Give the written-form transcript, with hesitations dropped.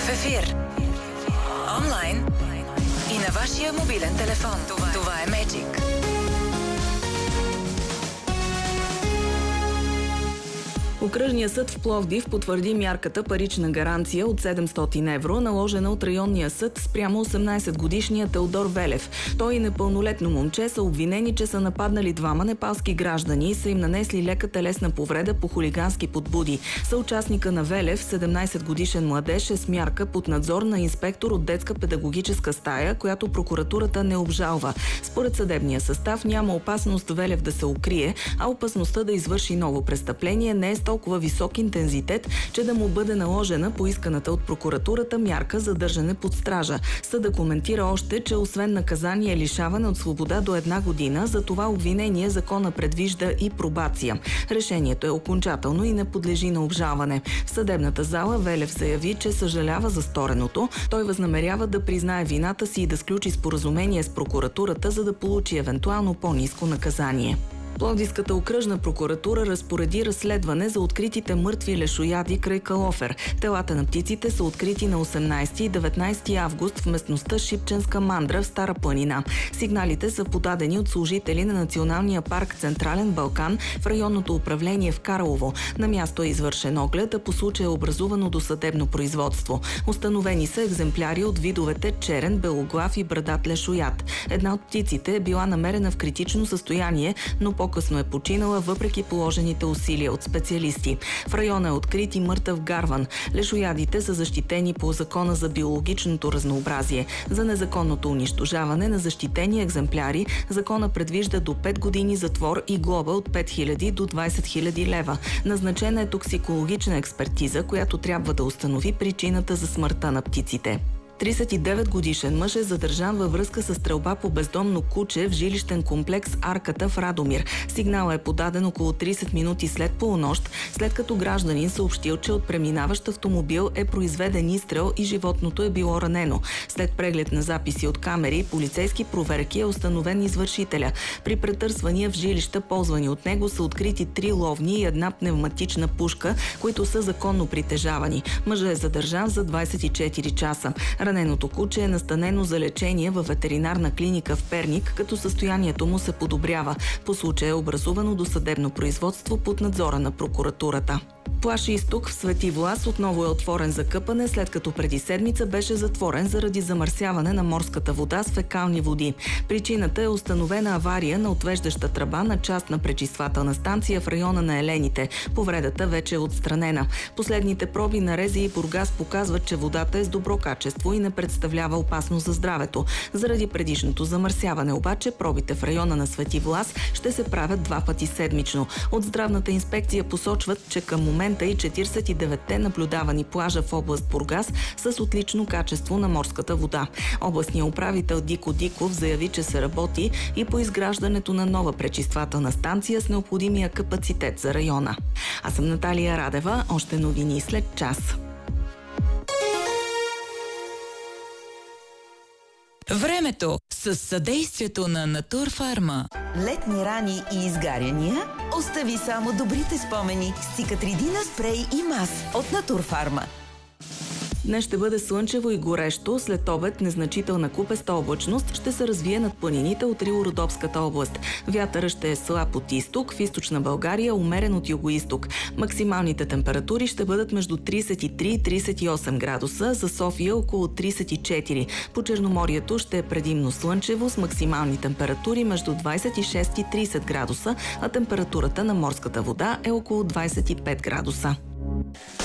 В ефир. Онлайн и на вашия мобилен телефон. Това е Magic. Окръжният съд в Пловдив потвърди мярката парична гаранция от 700 евро, наложена от районния съд спрямо 18-годишния Теодор Велев. Той и непълнолетно момче са обвинени, че са нападнали двама непалски граждани и са им нанесли лека телесна повреда по хулигански подбуди. Съучастника на Велев, 17-годишен младеж, е с мярка под надзор на инспектор от детска педагогическа стая, която прокуратурата не обжалва. Според съдебния състав няма опасност Велев да се укрие, а опасността да извърши ново престъпление не е с толкова висок интензитет, че да му бъде наложена поисканата от прокуратурата мярка за държане под стража. Съдът коментира още, че освен наказание лишаване от свобода до 1 година, за това обвинение закона предвижда и пробация. Решението е окончателно и не подлежи на обжалване. В съдебната зала Велев заяви, че съжалява за стореното. Той възнамерява да признае вината си и да сключи споразумение с прокуратурата, за да получи евентуално по-ниско наказание. Пловдивската окръжна прокуратура разпореди разследване за откритите мъртви лешояди край Калофер. Телата на птиците са открити на 18 и 19 август в местността Шипченска мандра в Стара планина. Сигналите са подадени от служители на Националния парк Централен Балкан в районното управление в Карлово. На място е извършен оглед, а по случая е образувано досъдебно производство. Установени са екземпляри от видовете черен, белоглав и брадат лешояд. Една от птиците е била намерена в критично състояние, но по-късно е починала въпреки положените усилия от специалисти. В района е открит и мъртъв гарван. Лешоядите са защитени по Закона за биологичното разнообразие. За незаконното унищожаване на защитени екземпляри закона предвижда до 5 години затвор и глоба от 5000 до 20 000 лева. Назначена е токсикологична експертиза, която трябва да установи причината за смъртта на птиците. 39-годишен мъж е задържан във връзка с стрелба по бездомно куче в жилищен комплекс Арката в Радомир. Сигналът е подаден около 30 минути след полунощ, след като гражданин съобщил, че от преминаващ автомобил е произведен изстрел и животното е било ранено. След преглед на записи от камери и полицейски проверки е установен извършителя. При претърсвания в жилища, ползвани от него, са открити 3 ловни и 1 пневматична пушка, които са законно притежавани. Мъжът е задържан за 24 часа. Раненото куче е настанено за лечение във ветеринарна клиника в Перник, като състоянието му се подобрява. По случая е образувано досъдебно производство под надзора на прокуратурата. Плаж Изток в Свети Влас отново е отворен за къпане, след като преди седмица беше затворен заради замърсяване на морската вода с фекални води. Причината е установена авария на отвеждаща тръба на частна пречиствателна станция в района на Елените. Повредата вече е отстранена. Последните проби на РЗИ и Бургас показват, че водата е с добро качество и не представлява опасност за здравето. Заради предишното замърсяване обаче пробите в района на Свети Влас ще се правят 2 пъти седмично. От здравната инспекция посочват, че към момента и 49-те наблюдавани плажа в област Бургас с отлично качество на морската вода. Областният управител Дико Диков заяви, че се работи и по изграждането на нова пречиствателна станция с необходимия капацитет за района. Аз съм Наталия Радева. Още новини след час. Времето с съдействието на Натурфарма. Летни рани и изгаряния? Остави само добрите спомени с Циcatrидина спрей и мас от Натурфарма. Днес ще бъде слънчево и горещо. След обед незначителна купеста облачност ще се развие над планините от Рило-Родопската област. Вятърът ще е слаб от изток, в източна България умерен от югоизток. Максималните температури ще бъдат между 33 и 38 градуса, за София около 34. По Черноморието ще е предимно слънчево с максимални температури между 26 и 30 градуса, а температурата на морската вода е около 25 градуса.